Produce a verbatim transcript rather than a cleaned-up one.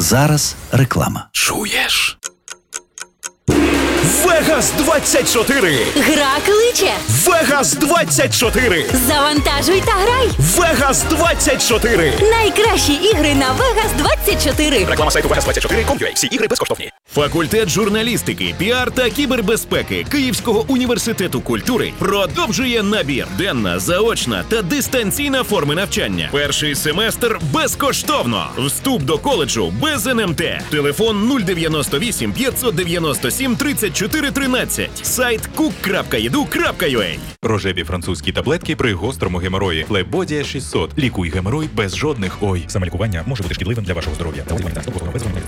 зараз реклама. Чуєш? Вегас двадцять чотири! Гра кличе! Вегас двадцять чотири! Завантажуй та грай! Вегас двадцять чотири! Найкращі ігри на Вегас двадцять чотири! Реклама сайту вегас двадцять чотири крапка ком крапка ю а. Всі ігри безкоштовні. Факультет журналістики, піар та кібербезпеки Київського університету культури продовжує набір. Денна, заочна та дистанційна форми навчання. Перший семестр безкоштовно. Вступ до коледжу без ен ем те. Телефон нуль дев'яносто вісім п'ятсот дев'яносто сім тридцять чотири тринадцять. Сайт кук крапка і ді ю крапка ю а. Рожеві французькі таблетки при гострому геморої. Флебодія шістсот. Лікуй геморой без жодних ой. Самолікування може бути шкідливим для вашого здоров'я.